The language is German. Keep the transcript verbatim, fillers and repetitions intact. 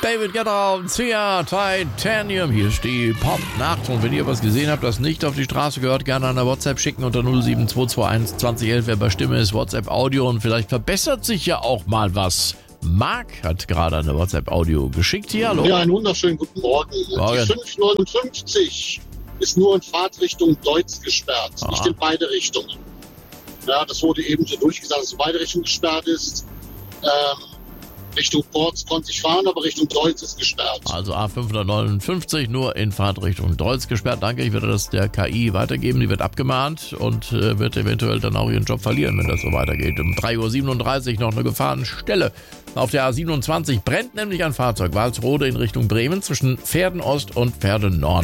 David Guetta und Sia, Titanium. Hier ist die Pop-Nacht. Und wenn ihr was gesehen habt, das nicht auf die Straße gehört, gerne an der WhatsApp schicken unter null sieben zwei zwei eins zwanzig elf. Wer bei Stimme ist, WhatsApp-Audio. Und vielleicht verbessert sich ja auch mal was. Marc hat gerade eine WhatsApp-Audio geschickt. Hier, hallo. Ja, einen wunderschönen guten Morgen. Morgen. Die fünf neunundfünfzig ist nur in Fahrtrichtung Deutz gesperrt, Aha. nicht in beide Richtungen. Ja, das wurde eben so durchgesagt, dass es in beide Richtungen gesperrt ist. Ähm, Richtung Porz konnte ich fahren, aber Richtung Deutz ist gesperrt. Also A fünfhundertneunundfünfzig nur in Fahrtrichtung Deutz gesperrt. Danke, ich werde das der K I weitergeben. Die wird abgemahnt und äh, wird eventuell dann auch ihren Job verlieren, wenn das so weitergeht. Um drei Uhr siebenunddreißig noch eine Gefahrenstelle. Auf der A siebenundzwanzig brennt nämlich ein Fahrzeug Walsrode in Richtung Bremen zwischen Pferden Ost und Pferden Nord.